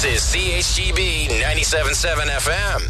This is CHGB 97.7 FM.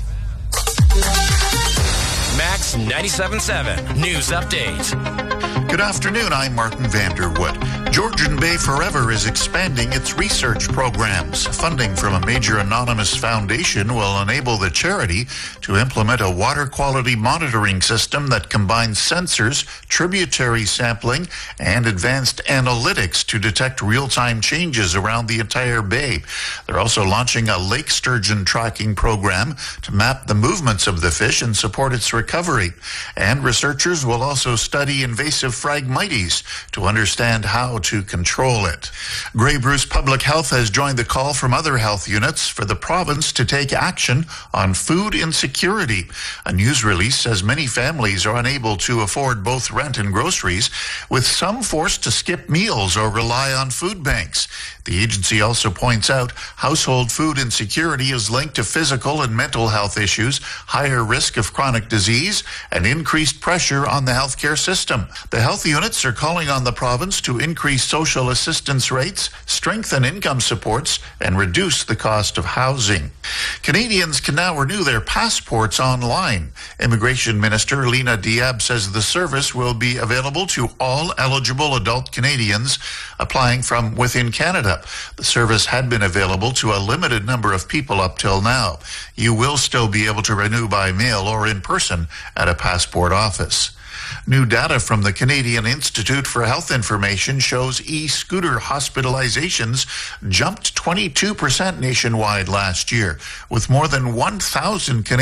Max 97.7 News Update. Good afternoon, I'm Martin Vanderwood. Georgian Bay Forever is expanding its research programs. Funding from a major anonymous foundation will enable the charity to implement a water quality monitoring system that combines sensors, tributary sampling, and advanced analytics to detect real-time changes around the entire bay. They're also launching a lake sturgeon tracking program to map the movements of the fish and support its recovery. And researchers will also study invasive Phragmites to understand how to control it. Grey Bruce Public Health has joined the call from other health units for the province to take action on food insecurity. A news release says many families are unable to afford both rent and groceries, with some forced to skip meals or rely on food banks. The agency also points out household food insecurity is linked to physical and mental health issues, higher risk of chronic disease, and increased pressure on the healthcare system. The health units are calling on the province to increase social assistance rates, strengthen income supports, and reduce the cost of housing. Canadians can now renew their passports online. Immigration Minister Lena Diab says the service will be available to all eligible adult Canadians applying from within Canada. The service had been available to a limited number of people up till now. You will still be able to renew by mail or in person at a passport office. New data from the Canadian Institute for Health Information shows e-scooter hospitalizations jumped 22% nationwide last year, with more than 1,000 Canadians